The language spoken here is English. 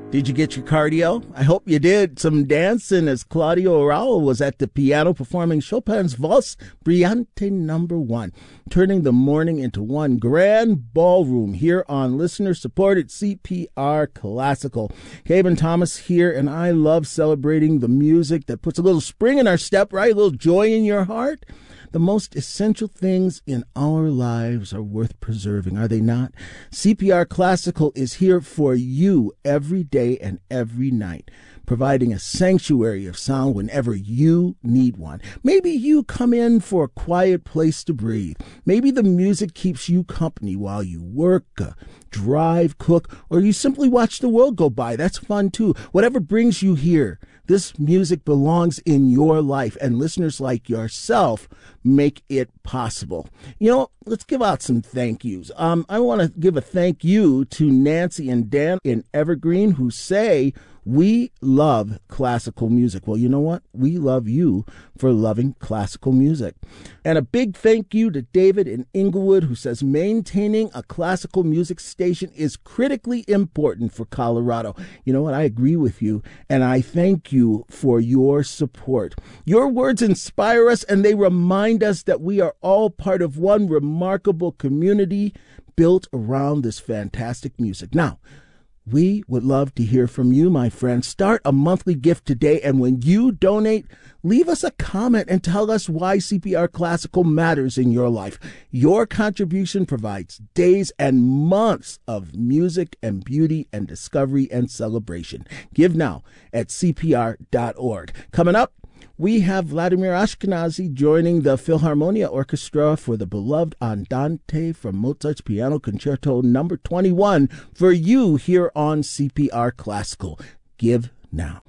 Did you get your cardio? I hope you did. Some dancing as Claudio Araujo was at the piano performing Chopin's Valse Brillante No. 1, turning the morning into one grand ballroom here on listener-supported CPR Classical. Kevin Thomas here, and I love celebrating the music that puts a little spring in our step, right? A little joy in your heart. The most essential things in our lives are worth preserving, are they not? CPR Classical is here for you every day and every night, providing a sanctuary of sound whenever you need one. Maybe you come in for a quiet place to breathe. Maybe the music keeps you company while you work, drive, cook, or you simply watch the world go by. That's fun too. Whatever brings you here, this music belongs in your life, and listeners like yourself make it possible. You know, let's give out some thank yous. I want to give a thank you to Nancy and Dan in Evergreen, who say, we love classical music. Well, you know what? We love you for loving classical music. And a big thank you to David in Inglewood, who says maintaining a classical music station is critically important for Colorado. You know what? I agree with you, and I thank you for your support. Your words inspire us, and they remind us that we are all part of one remarkable community built around this fantastic music. Now, we would love to hear from you, my friends. Start a monthly gift today, and when you donate, leave us a comment and tell us why CPR Classical matters in your life. Your contribution provides days and months of music and beauty and discovery and celebration. Give now at CPR.org. Coming up, we have Vladimir Ashkenazy joining the Philharmonia Orchestra for the beloved Andante from Mozart's Piano Concerto No. 21 for you here on CPR Classical. Give now.